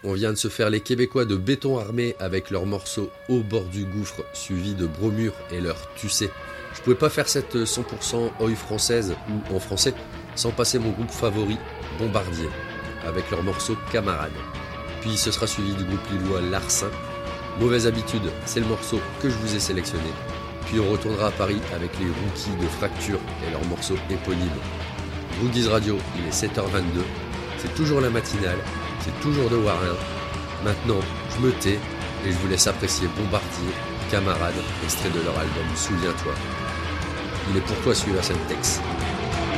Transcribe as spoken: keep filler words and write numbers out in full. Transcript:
On vient de se faire les Québécois de Béton Armé avec leur morceau Au bord du gouffre, suivi de Bromure et leur Tu sais. Je pouvais pas faire cette cent pour cent oi française ou en français sans passer mon groupe favori, Bombardier, avec leur morceau Camarade. Puis ce sera suivi du groupe lillois Larcin. Mauvaise habitude, c'est le morceau que je vous ai sélectionné. Puis on retournera à Paris avec les Rookies de Fracture et leur morceau éponyme. Rookies Radio, il est sept heures vingt-deux. C'est toujours la matinale, c'est toujours de Warren. Maintenant, je me tais et je vous laisse apprécier Bombardier, Camarade, extrait de leur album Souviens-toi. Il est pour toi celui-là, Semtex.